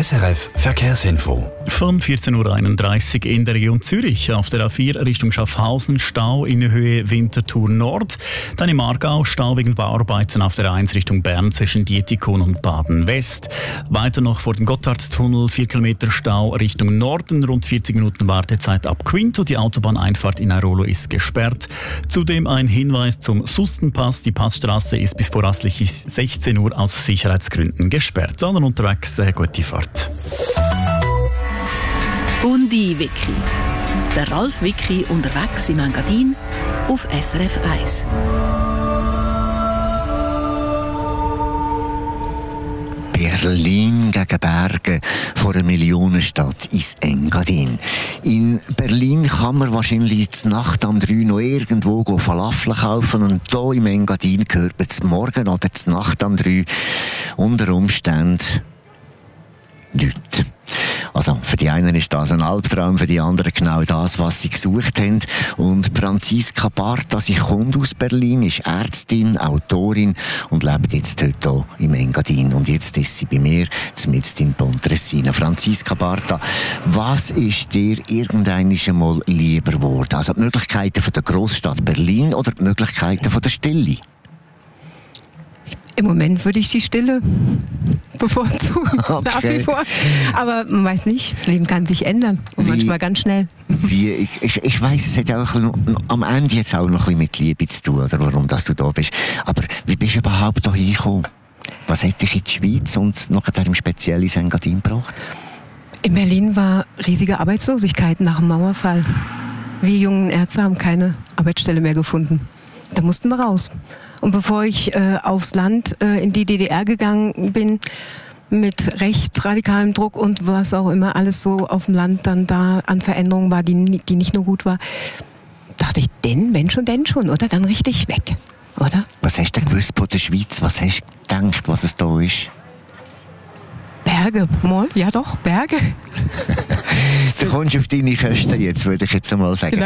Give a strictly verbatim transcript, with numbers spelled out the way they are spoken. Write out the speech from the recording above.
S R F Verkehrsinfo. Von vierzehn Uhr einunddreißig in der Region Zürich auf der A vier Richtung Schaffhausen Stau in Höhe Winterthur Nord. Dann im Aargau Stau wegen Bauarbeiten auf der A eins Richtung Bern zwischen Dietikon und Baden West. Weiter noch vor dem Gotthardtunnel vier Kilometer Stau Richtung Norden, rund vierzig Minuten Wartezeit ab Quinto. Die Autobahneinfahrt in Airolo ist gesperrt. Zudem ein Hinweis zum Sustenpass. Die Passstraße ist bis voraussichtlich sechzehn Uhr aus Sicherheitsgründen gesperrt. Sondern unterwegs äh, gute Fahrt. Bundi Wiki. Der Ralf Wiki unterwegs im Engadin auf S R F eins. Berlin gegen Berge vor einer Millionenstadt ins Engadin. In Berlin kann man wahrscheinlich die Nacht am drei noch irgendwo Falafel kaufen und hier im Engadin hört man zum Morgen oder die Nacht am drei unter Umständen nichts. Also, für die einen ist das ein Albtraum, für die anderen genau das, was sie gesucht haben. Und Franziska Barta, sie kommt aus Berlin, ist Ärztin, Autorin und lebt jetzt heute hier im Engadin. Und jetzt ist sie bei mir, mitten in Pontresina. Franziska Barta, was ist dir irgendwann einmal lieber geworden? Also die Möglichkeiten von der Großstadt Berlin oder die Möglichkeiten von der Stille? Im Moment würde ich die Stille bevorzugen, okay. Nach wie vor. Aber man weiß nicht, das Leben kann sich ändern und wie, manchmal ganz schnell. Wie, ich ich, ich weiss, es hat ja auch ein, am Ende jetzt auch noch ein bisschen mit Liebe zu tun, oder warum dass du da bist. Aber wie bist du überhaupt hier hingekommen? Was hat dich in die Schweiz und nachher im Speziellen ins Engadin gebracht? In Berlin war riesige Arbeitslosigkeit nach dem Mauerfall. Wir jungen Ärzte haben keine Arbeitsstelle mehr gefunden. Da mussten wir raus. Und bevor ich äh, aufs Land äh, in die D D R gegangen bin, mit rechtsradikalem Druck und was auch immer alles so auf dem Land dann da an Veränderungen war, die, die nicht nur gut war, dachte ich, denn, wenn schon, denn schon, oder? Dann richtig weg, oder? Was hast du denn gewusst von der Schweiz? Was hast du gedacht, was es da ist? Berge, mal, ja doch, Berge. Du kommst auf deine Kosten jetzt, würde ich jetzt einmal sagen. Genau.